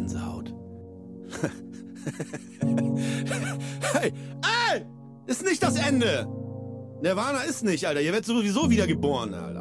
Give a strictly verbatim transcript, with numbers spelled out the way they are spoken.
Gänsehaut. Hey, ey! Ist nicht das Ende! Nirvana ist nicht, Alter. Ihr werdet sowieso wieder geboren, Alter.